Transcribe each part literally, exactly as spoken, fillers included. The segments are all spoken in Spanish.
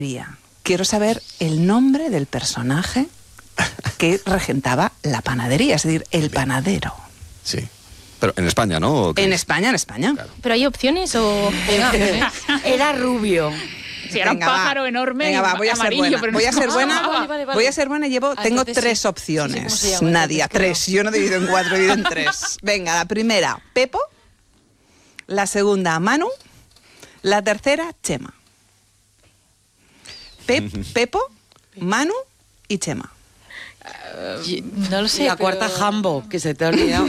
Quiero saber el nombre del personaje que regentaba la panadería, es decir, el panadero. Sí. Pero en España, ¿no? En España, en España. Claro. ¿Pero hay opciones o...? Era rubio. Si era Venga, un pájaro va. enorme. Venga, va, voy a amarillo, ser buena. pero Voy a ser no. buena. Ah, vale, vale, vale. Voy a ser buena y llevo, Ah, tengo entonces tres sí. opciones. Sí, sí, ¿cómo se llama? Nadia, Entonces, tres. Yo no divido en cuatro, divido en tres. Venga, la primera, Pepo. La segunda, Manu. La tercera, Chema. Pep, Pepo, Manu y Chema. Uh, no lo sé. La pero... cuarta, Jambo, que se te ha olvidado.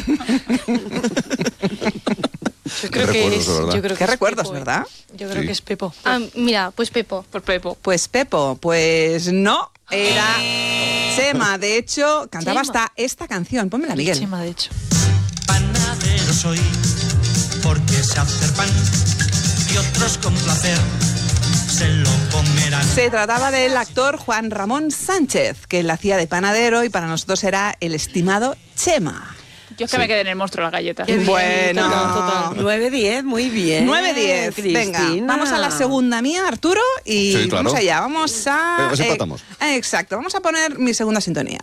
Yo creo Qué que recuerdos, es. de verdad. Yo creo que ¿Qué es recuerdos, Pepo, verdad? ¿eh? Yo creo Sí. que es Pepo. Ah, mira, pues Pepo. Por Pepo. Pues Pepo, pues no, era Chema. De hecho, cantaba Chema. hasta esta canción. Pónmela, Miguel. Chema, de hecho. Panadero soy, porque sé hacer pan y otros con placer se lo comerán. Se trataba del actor Juan Ramón Sánchez, que la hacía de panadero y para nosotros era el estimado Chema. Yo es que Sí. me quedé en el monstruo de las galletas. Qué bien, Bueno. total, total. nueve diez, muy bien. nueve diez. Venga, Cristina. vamos a la segunda mía, Arturo, y Sí, claro. vamos allá. Vamos a... Venga, pues empatamos. eh, exacto, vamos a poner mi segunda sintonía.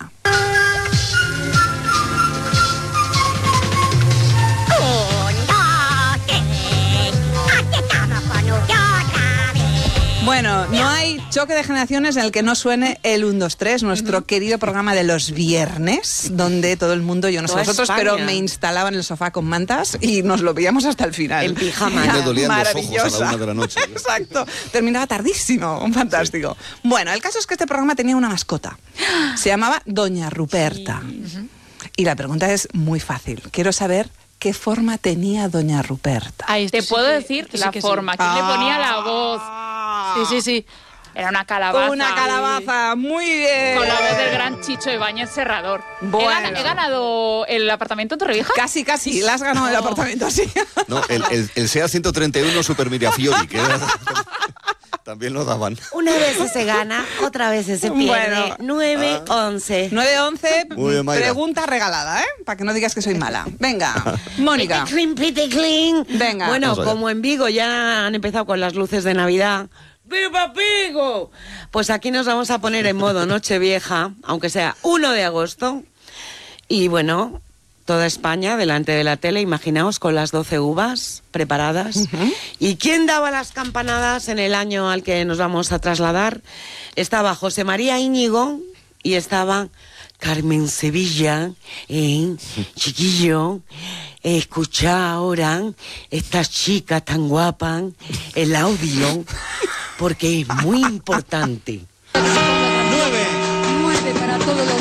Bueno, no hay choque de generaciones en el que no suene el uno dos tres, nuestro querido programa de los viernes, donde todo el mundo, yo no sé Toda vosotros, España. pero me instalaba en el sofá con mantas y nos lo veíamos hasta el final. En pijama. Y me dolían los ojos a Maravillosa. la una de la noche. Exacto. Terminaba tardísimo. Fantástico. Bueno, el caso es que este programa tenía una mascota. Se llamaba Doña Ruperta. Y la pregunta es muy fácil. Quiero saber qué forma tenía Doña Ruperta. Ah, esto Te sí puedo que- decir esto sí la que sí. forma. ¿Quién le ponía la voz? Sí, sí, sí. Era una calabaza. Una calabaza. Muy bien. Con la voz del gran Chicho Ibáñez Serrador. Bueno. He, gana- he ganado el apartamento en Torrevieja. Casi, casi. La has ganado el apartamento así. No, el, el, el SEA ciento treinta y uno Super Mirafiori, que era- también lo daban. Una vez se gana, otra vez se pierde. Bueno. nueve once. nueve once. Muy bien, Mayra. Pregunta regalada, ¿eh? Para que no digas que soy mala. Venga, Mónica. Piti clean, piti clean. Venga. Bueno, Vamos allá. como en Vigo ya han empezado con las luces de Navidad. ¡Viva Vigo! Pues aquí nos vamos a poner en modo Nochevieja, aunque sea uno de agosto. Y bueno, toda España delante de la tele, imaginaos, con las doce uvas preparadas. Uh-huh. ¿Y quién daba las campanadas en el año al que nos vamos a trasladar? Estaba José María Íñigo y estaba Carmen Sevilla, eh, chiquillo. Escucha ahora esta chica tan guapa, el audio, porque es muy importante. Nueve, nueve para todos los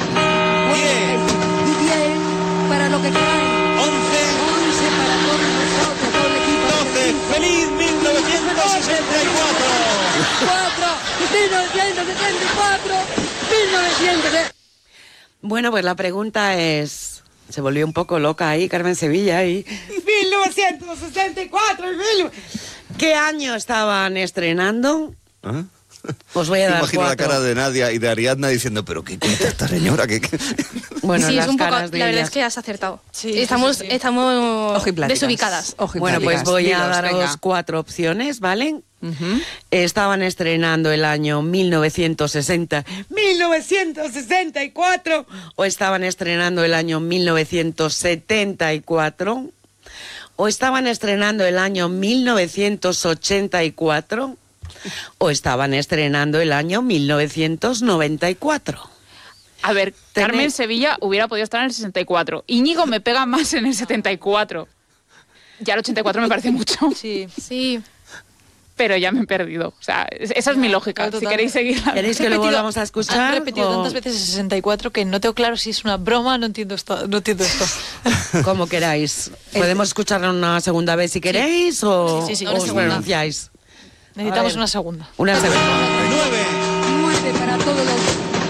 diez, y diez para lo que caen, once, once para todos nosotros, todo el equipo. doce. ¡Feliz mil novecientos sesenta y cuatro! cuatro, mil novecientos setenta y cuatro, mil novecientos. Bueno, pues la pregunta es... Se volvió un poco loca ahí, Carmen Sevilla, y... mil novecientos sesenta y cuatro, mil... ¿Qué año estaban estrenando? ¿Ah? Os voy a dar Imagino la cuatro. cara de Nadia y de Ariadna diciendo, pero ¿qué cuenta esta señora? ¿Qué, qué? Bueno, sí, las es un poco. La caras de verdad ellas. es que has acertado. Sí, estamos sí, sí, sí. estamos Ojipláticas. desubicadas. Bueno, pues Ojipláticas. voy a Dilos, daros venga. cuatro opciones, ¿vale? Ujú. Estaban estrenando el año mil novecientos sesenta, mil novecientos sesenta y cuatro, o estaban estrenando el año mil novecientos setenta y cuatro, o estaban estrenando el año mil novecientos ochenta y cuatro, o estaban estrenando el año mil novecientos noventa y cuatro. A ver, Tenéis- Carmen Sevilla hubiera podido estar en el sesenta y cuatro. Íñigo me pega más en el setenta y cuatro. Ya el ochenta y cuatro me parece mucho. Sí. Sí. Pero ya me he perdido. O sea, es- esa es mi lógica. Claro, Si total. queréis seguirla. ¿Queréis que lo Repetido- volvamos a escuchar? Han repetido o- tantas veces el sesenta y cuatro que no tengo claro si es una broma, no entiendo esto. No entiendo esto. Como queráis. Podemos escucharlo una segunda vez si queréis o Sí, sí, sí, o una os segunda. pronunciáis. Necesitamos A ver. una segunda. Una segunda. nueve, nueve para todos los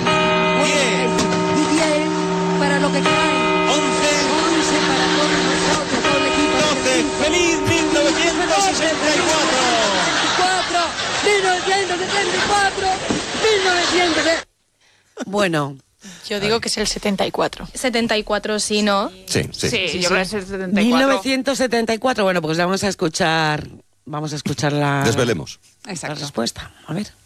diez, y diez para lo que caen, once, once para todos nosotros, todo el equipo. doce. ¡Feliz mil novecientos sesenta y cuatro! cuatro, mil novecientos setenta y cuatro, mil novecientos. Bueno, Yo digo que es el setenta y cuatro. setenta y cuatro, sí, ¿no? Sí, sí. Sí, sí, yo sí. creo que es el setenta y mil cuatro. novecientos setenta y cuatro. Bueno, pues vamos a escuchar, vamos a escuchar la, Desvelemos. la Exacto. respuesta. A ver.